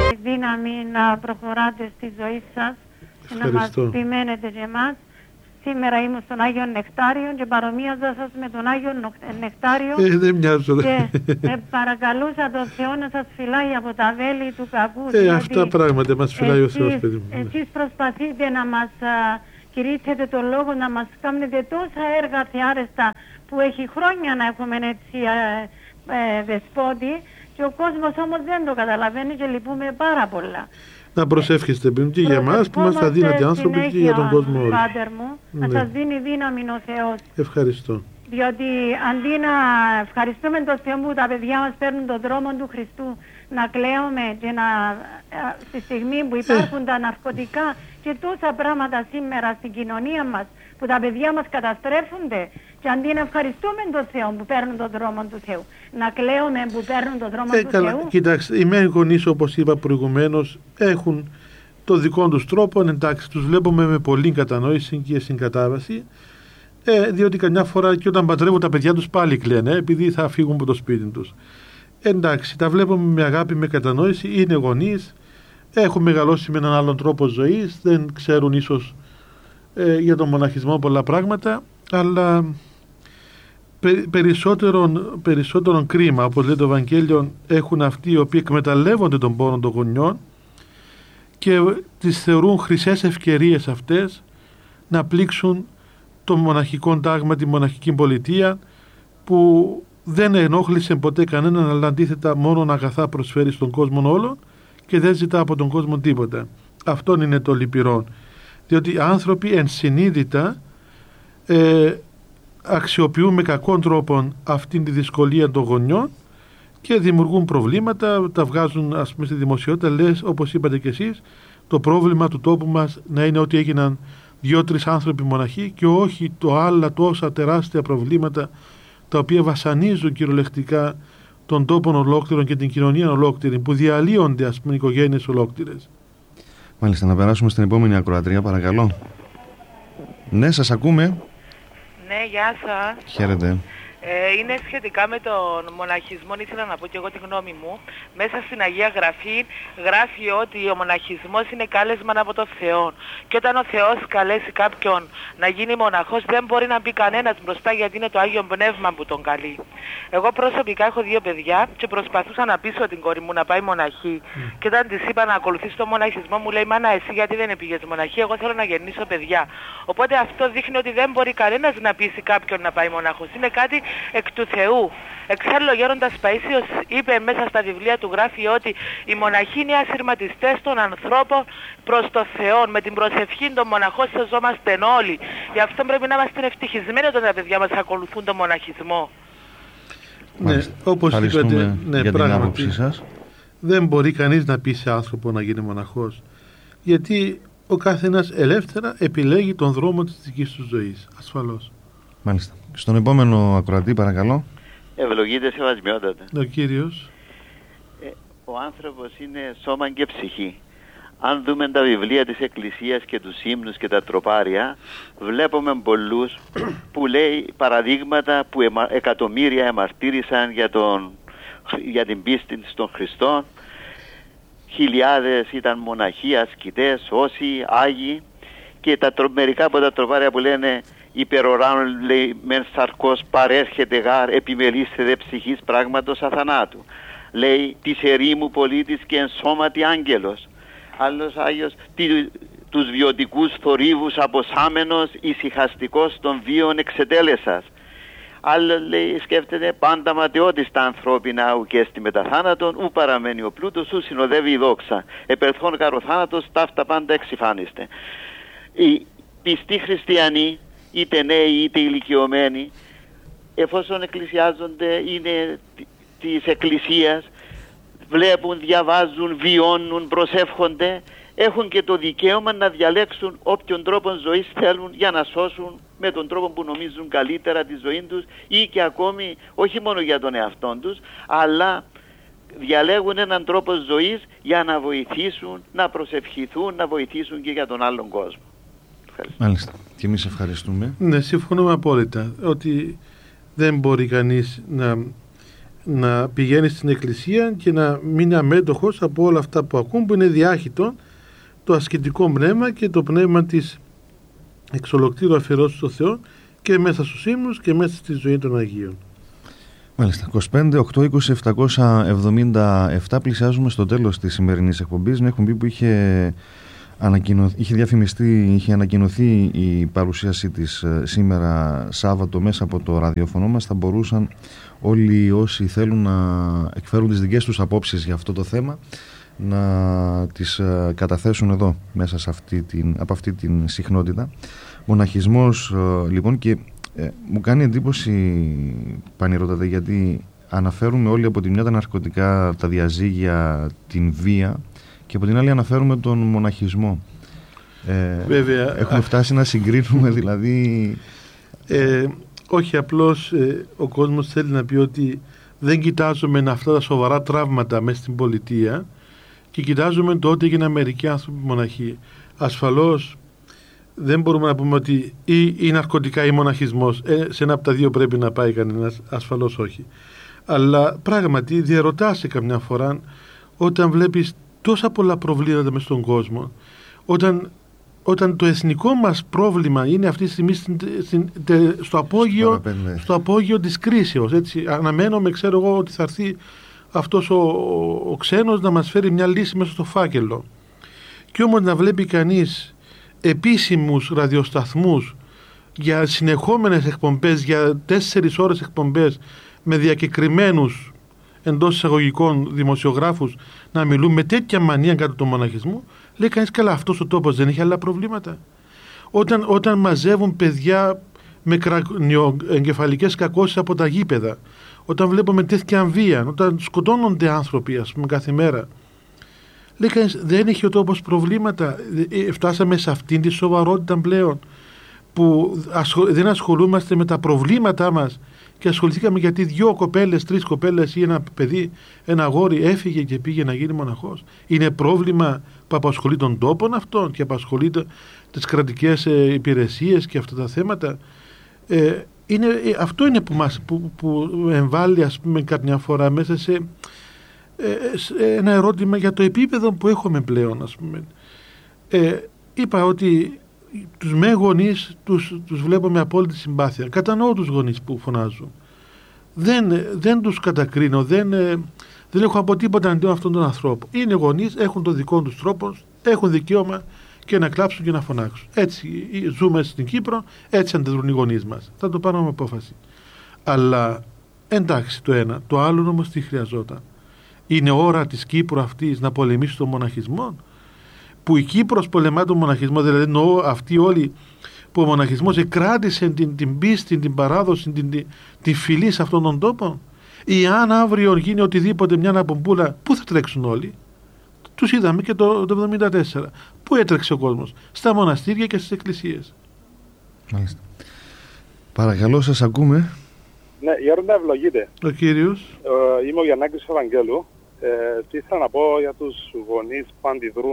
Δύναμη να προχωράτε στη ζωή σας και να μας επιμένετε και εμάς. Σήμερα ήμουν στον Άγιο Νεκτάριο και παρομοίαζα σας με τον Άγιο Νεκτάριο δεν μοιάζω, και παρακαλούσα τον Θεό να σας φυλάει από τα βέλη του κακού. Αυτά πράγματα μας φυλάει ο Θεός, παιδί μου. Εσείς προσπαθείτε να μας κηρύττετε το λόγο, να μας κάνετε τόσα έργα θεάρεστα που έχει χρόνια να έχουμε έτσι δεσπότη και ο κόσμος όμως δεν το καταλαβαίνει και λυπούμε πάρα πολλά. Να προσεύχεστε πριν και για εμάς που είμαστε αδύνατοι άνθρωποι και για τον κόσμο όλο. Πάτερ μου, να σας δίνει δύναμη ο Θεός. Ευχαριστώ. Διότι αντί να ευχαριστούμε τον Θεό που τα παιδιά μας παίρνουν τον δρόμο του Χριστού, να κλαίουμε και να στη στιγμή που υπάρχουν τα ναρκωτικά και τόσα πράγματα σήμερα στην κοινωνία μας που τα παιδιά μας καταστρέφονται, και αντί να ευχαριστούμε τον Θεό που παίρνουν τον δρόμο του Θεού, να κλαίουμε που παίρνουν τον δρόμο του Θεού. Κοιτάξτε, οι μεν γονείς, όπως είπα προηγουμένως, έχουν το δικό τους τρόπο, εντάξει, τους βλέπουμε με πολλή κατανόηση και συγκατάβαση, διότι καμιά φορά και όταν παντρεύουν τα παιδιά τους πάλι κλαίνε, επειδή θα φύγουν από το σπίτι τους. Εντάξει, τα βλέπουμε με αγάπη, με κατανόηση, είναι γονείς, έχουν μεγαλώσει με έναν άλλον τρόπο ζωής, δεν ξέρουν ίσως για τον μοναχισμό πολλά πράγματα, αλλά περισσότερον κρίμα, όπως λέει το Ευαγγέλιο, έχουν αυτοί οι οποίοι εκμεταλλεύονται τον πόνο των γονιών και τις θεωρούν χρυσές ευκαιρίες αυτές να πλήξουν το μοναχικό τάγμα, τη μοναχική πολιτεία, που δεν ενόχλησε ποτέ κανέναν, αλλά αντίθετα μόνο αγαθά προσφέρει στον κόσμο όλο και δεν ζητά από τον κόσμο τίποτα. Αυτό είναι το λυπηρό, διότι οι άνθρωποι ενσυνείδητα αξιοποιούν με κακόν τρόπο αυτήν τη δυσκολία των γονιών και δημιουργούν προβλήματα, τα βγάζουν ας πούμε στη δημοσιότητα, λες, όπως είπατε και εσείς, το πρόβλημα του τόπου μας να είναι ότι έγιναν 2-3 άνθρωποι μοναχοί και όχι το άλλα τόσα τεράστια προβλήματα τα οποία βασανίζουν κυριολεκτικά τον τόπο ολόκληρον και την κοινωνία ολόκληρη, που διαλύονται ας πούμε οικογένειες ολόκληρες. Μάλιστα, να περάσουμε στην επόμενη ακροατρία, παρακαλώ. Ναι, σας ακούμε. Ναι, γεια σας. Χαίρετε. Είναι σχετικά με τον μοναχισμό, ήθελα να πω και εγώ τη γνώμη μου. Μέσα στην Αγία Γραφή γράφει ότι ο μοναχισμός είναι κάλεσμα από τον Θεό. Και όταν ο Θεός καλέσει κάποιον να γίνει μοναχός, δεν μπορεί να μπει κανένας μπροστά, γιατί είναι το Άγιο Πνεύμα που τον καλεί. Εγώ προσωπικά έχω 2 παιδιά και προσπαθούσα να πείσω την κόρη μου να πάει μοναχή. Και όταν της είπα να ακολουθήσει τον μοναχισμό, μου λέει: «Μάνα, εσύ γιατί δεν πήγες μοναχή? Εγώ θέλω να γεννήσω παιδιά». Οπότε αυτό δείχνει ότι δεν μπορεί κανένας να πείσει κάποιον να πάει μοναχός. Είναι κάτι εκ του Θεού. Εξάλλου ο Γέροντας Παΐσιος είπε μέσα στα βιβλία του, γράφει ότι οι μοναχοί είναι ασυρματιστές των ανθρώπων προς το Θεό. Με την προσευχή των μοναχών σωζόμαστε όλοι. Γι' αυτό πρέπει να είμαστε ευτυχισμένοι όταν τα παιδιά μας ακολουθούν τον μοναχισμό. Ναι, όπως είπατε, ναι, για την άποψή σας. Δεν μπορεί κανείς να πει σε άνθρωπο να γίνει μοναχός, γιατί ο καθένας ελεύθερα επιλέγει τον δρόμο της δικής του ζωής, ασφαλώς. Μάλιστα. Στον επόμενο ακροατή, παρακαλώ. Ευλογείτε σεβασμιότατα. Ο Κύριος. Ο άνθρωπος είναι σώμα και ψυχή. Αν δούμε τα βιβλία της Εκκλησίας και τους ύμνους και τα τροπάρια, βλέπουμε πολλούς που λέει παραδείγματα που εκατομμύρια εμαρτύρησαν για την πίστη στον Χριστό. Χιλιάδες ήταν μοναχοί, ασκητές, όσοι, άγιοι, και μερικά από τα τροπάρια που λένε υπεροράνων, λέει, μεν σαρκός παρέρχεται γάρ, επιμελήστε δε ψυχής πράγματος αθανάτου. Λέει, της ερήμου πολίτης και εν σώματι άγγελος. Άλλος Άγιος, τους βιωτικούς θορύβους αποσάμενος, ησυχαστικός των βίων εξετέλεσας. Άλλο λέει, σκέφτεται, πάντα ματαιώτης τα ανθρώπινα ουκέστη μεταθάνατον, ου παραμένει ο πλούτος, ου συνοδεύει η δόξα. Επερθών καροθάνατος, ταύτα πάντα εξυφάνιστε. Οι πιστοί χριστιανοί, είτε νέοι είτε ηλικιωμένοι, εφόσον εκκλησιάζονται, είναι της Εκκλησίας, βλέπουν, διαβάζουν, βιώνουν, προσεύχονται, έχουν και το δικαίωμα να διαλέξουν όποιον τρόπο ζωής θέλουν για να σώσουν με τον τρόπο που νομίζουν καλύτερα τη ζωή τους, ή και ακόμη όχι μόνο για τον εαυτό τους, αλλά διαλέγουν έναν τρόπο ζωής για να βοηθήσουν, να προσευχηθούν, να βοηθήσουν και για τον άλλον κόσμο. Ευχαριστώ. Μάλιστα. Και εμείς ευχαριστούμε. Ναι, συμφωνούμε απόλυτα ότι δεν μπορεί κανείς να να πηγαίνει στην εκκλησία και να μείνει αμέτωχος από όλα αυτά που ακούν, που είναι διάχυτο το ασκητικό πνεύμα και το πνεύμα της εξ ολοκλήρου αφιερώσεως στο Θεό και μέσα στους ύμνους και μέσα στη ζωή των Αγίων. Μάλιστα. 25, 8, 20, 777 πλησιάζουμε στο τέλος της σημερινής εκπομπής. Μια εκπομπή που είχε διαφημιστεί, είχε ανακοινωθεί η παρουσίασή της σήμερα Σάββατο μέσα από το ραδιόφωνο μας. Θα μπορούσαν όλοι όσοι θέλουν να εκφέρουν τις δικές τους απόψεις για αυτό το θέμα να τις καταθέσουν εδώ μέσα σε από αυτή την συχνότητα. Μοναχισμός λοιπόν, και μου κάνει εντύπωση, Πανηρώτατε, γιατί αναφέρουμε όλοι από τη μια τα ναρκωτικά, τα διαζύγια, την βία, και από την άλλη αναφέρουμε τον μοναχισμό. Βέβαια, έχουμε φτάσει να συγκρίνουμε δηλαδή... Όχι, απλώς ο κόσμος θέλει να πει ότι δεν κοιτάζουμε αυτά τα σοβαρά τραύματα μέσα στην πολιτεία και κοιτάζουμε το ότι έγιναν μερικοί άνθρωποι μοναχοί. Ασφαλώς δεν μπορούμε να πούμε ότι ή ναρκωτικά ή μοναχισμός, σε ένα από τα δύο πρέπει να πάει κανένας, ασφαλώς όχι. Αλλά πράγματι διαρωτάσαι καμιά φορά όταν βλέπεις τόσα πολλά προβλήματα μες στον κόσμο, όταν το εθνικό μας πρόβλημα είναι αυτή τη στιγμή στο απόγειο της κρίσεως. Έτσι, αναμένουμε, ξέρω εγώ, ότι θα έρθει αυτός ο ξένος να μας φέρει μια λύση μέσα στο φάκελο. Και όμως να βλέπει κανείς επίσημους ραδιοσταθμούς για συνεχόμενες εκπομπές, για 4 ώρες εκπομπές, με διακεκριμένους εντός εισαγωγικών δημοσιογράφους να μιλούν με τέτοια μανία κατά τον μοναχισμό, λέει κανείς, καλά, αυτός ο τόπος δεν έχει άλλα προβλήματα? Όταν μαζεύουν παιδιά με κρανιοεγκεφαλικές κακώσεις από τα γήπεδα, όταν βλέπουμε τέτοια βία, όταν σκοτώνονται άνθρωποι, ας πούμε, κάθε μέρα, λέει κανείς, δεν έχει ο τόπος προβλήματα? Φτάσαμε σε αυτήν τη σοβαρότητα πλέον που δεν ασχολούμαστε με τα προβλήματά μας και ασχοληθήκαμε γιατί 2 κοπέλες, 3 κοπέλες ή ένα παιδί, ένα αγόρι έφυγε και πήγε να γίνει μοναχός? Είναι πρόβλημα που απασχολεί τον τόπο αυτόν και απασχολεί τις κρατικές υπηρεσίες και αυτά τα θέματα. Αυτό είναι που εμβάλλει, ας πούμε, κάποια φορά μέσα σε ένα ερώτημα για το επίπεδο που έχουμε πλέον, ας πούμε. Είπα ότι τους με γονείς τους βλέπω με απόλυτη συμπάθεια. Κατανοώ τους γονείς που φωνάζουν. Δεν τους κατακρίνω, δεν έχω από τίποτα αντίον αυτών των ανθρώπων. Είναι γονείς, έχουν τον δικό τους τρόπο, έχουν δικαίωμα και να κλάψουν και να φωνάξουν. Έτσι ζούμε στην Κύπρο, έτσι αντιδρούν οι γονείς μας. Θα το πάρουμε με απόφαση. Αλλά εντάξει το ένα, το άλλο όμως τι χρειαζόταν? Είναι ώρα της Κύπρου αυτής να πολεμήσει τον μοναχισμό? Που η Κύπρος πολεμά τον μοναχισμό, δηλαδή εννοώ αυτοί όλοι που ο μοναχισμός εκράτησε την πίστη, την παράδοση, τη φυλή σε αυτόν τον τόπο? Ή αν αύριο γίνει οτιδήποτε, μια αναπομπούλα, πού θα τρέξουν όλοι? Τους είδαμε και το 1974. Πού έτρεξε ο κόσμος? Στα μοναστήρια και στις εκκλησίες. Μάλιστα. Παρακαλώ, σας ακούμε. Ναι, Γέροντα, ευλογείτε. Ο κύριος. Είμαι ο Γιαννάκης Ευαγγέλου. Τι ήθελα να πω για τους γονείς που αντιδρούν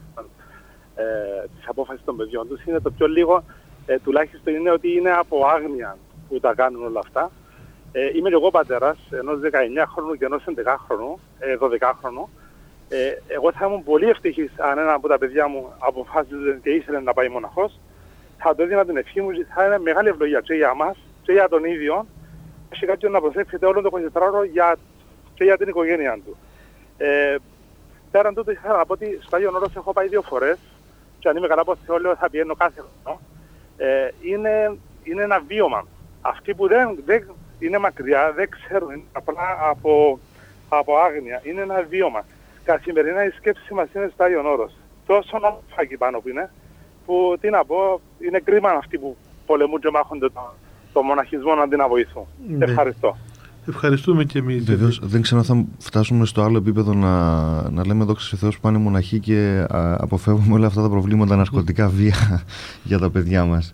τις απόφασεις των παιδιών τους. Είναι το πιο λίγο, τουλάχιστον είναι ότι είναι από άγνοια που τα κάνουν όλα αυτά. Είμαι και εγώ πατέρας ενός 19χρονου και ενός 11χρονου, 12χρονου. Εγώ θα ήμουν πολύ ευτυχής αν ένα από τα παιδιά μου αποφάσιζε και ήθελε να πάει μοναχός. Θα το έδινα την ευχή μου και θα είναι μεγάλη ευλογία και για μας και για τον ίδιο. Έχει κάποιον να προσέξετε όλο το 24ωρο και για την οικογένειά του. Πέραν τούτου ήθελα να πω ότι στο Άγιον Όρος έχω πάει 2 φορές και αν είμαι καλά από Θεό λέω θα πηγαίνω κάθε χρόνο. Είναι ένα βίωμα. Αυτοί που δεν είναι μακριά, δεν ξέρουν, είναι απλά από άγνοια. Είναι ένα βίωμα. Καθημερινά η σκέψη μας είναι στο Άγιον Όρος. Τόσο όμορφα εκεί πάνω που είναι, που τι να πω, είναι κρίμα αυτοί που πολεμούν και μάχονται το μοναχισμό αντί να βοηθούν. Ναι. Ευχαριστώ. Ευχαριστούμε και εμείς. Βεβαίως, δεν ξέρω αν θα φτάσουμε στο άλλο επίπεδο να λέμε δόξα σε Θεός που πάνε μοναχοί και αποφεύγουμε όλα αυτά τα προβλήματα, ναρκωτικά, βία για τα παιδιά μας.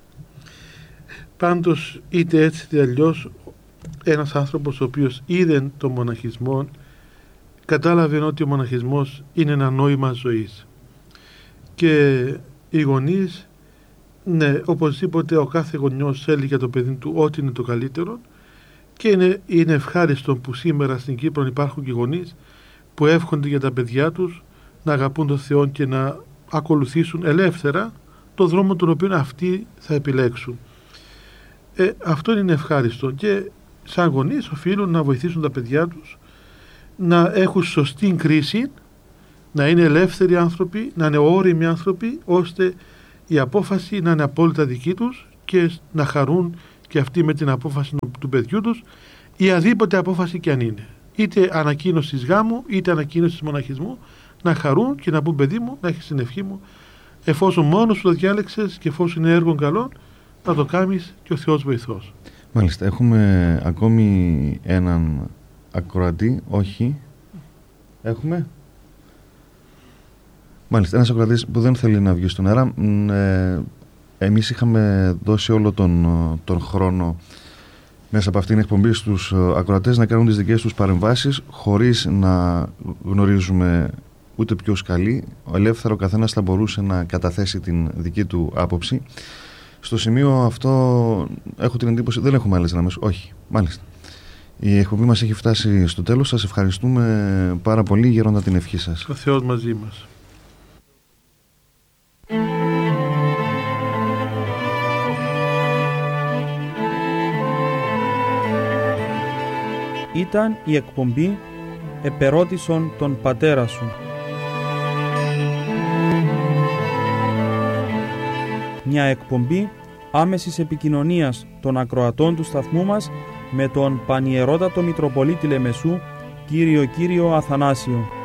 Πάντως, είτε έτσι είτε αλλιώς, ένας άνθρωπος ο οποίος είδε τον μοναχισμό κατάλαβε ότι ο μοναχισμός είναι ένα νόημα ζωής. Και οι γονείς, ναι, οπωσδήποτε ο κάθε γονιός θέλει για το παιδί του ό,τι είναι το καλύτερο Και είναι ευχάριστο που σήμερα στην Κύπρο υπάρχουν και γονείς που εύχονται για τα παιδιά τους να αγαπούν τον Θεό και να ακολουθήσουν ελεύθερα το δρόμο τον οποίο αυτοί θα επιλέξουν. Αυτό είναι ευχάριστο και σαν γονείς οφείλουν να βοηθήσουν τα παιδιά τους να έχουν σωστή κρίση, να είναι ελεύθεροι άνθρωποι, να είναι όριμοι άνθρωποι, ώστε η απόφαση να είναι απόλυτα δική τους και να χαρούν και αυτοί με την απόφαση του παιδιού τους, ή αδίποτε απόφαση και αν είναι. Είτε ανακοίνωσης γάμου, είτε ανακοίνωσης μοναχισμού, να χαρούν και να πούν, παιδί μου, να έχεις την ευχή μου, εφόσον μόνος σου το διάλεξες και εφόσον είναι έργο καλό, να το κάνεις και ο Θεός βοηθός. Μάλιστα, έχουμε ακόμη έναν ακροατή, όχι, έχουμε. Μάλιστα, ένας ακροατής που δεν θέλει να βγει στον αέρα. Εμείς είχαμε δώσει όλο τον χρόνο μέσα από αυτήν την εκπομπή στους ακροατές να κάνουν τις δικές τους παρεμβάσεις χωρίς να γνωρίζουμε ούτε ποιος καλεί. Ελεύθερα ο καθένας θα μπορούσε να καταθέσει την δική του άποψη. Στο σημείο αυτό έχω την εντύπωση, δεν έχουμε άλλες γραμμές. Όχι, μάλιστα. Η εκπομπή μας έχει φτάσει στο τέλος. Σας ευχαριστούμε πάρα πολύ, γέροντα, την ευχή σας. Ο Θεός μαζί μας. Ήταν η εκπομπή «Επερώτησον τον πατέρα σου». Μια εκπομπή άμεσης επικοινωνίας των ακροατών του σταθμού μας με τον Πανιερότατο Μητροπολίτη Λεμεσού, Κύριο Αθανάσιο.